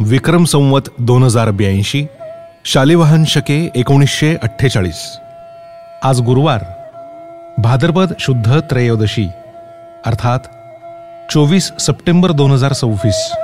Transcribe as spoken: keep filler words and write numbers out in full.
विक्रम संवत दोन हजार ब्याऐंशी, शालिवाहन शके एकोणीसशे अठ्ठेचाळीस. आज गुरुवार, भाद्रपद शुद्ध त्रयोदशी, अर्थात चोवीस सप्टेंबर दोन हजार सव्वीस.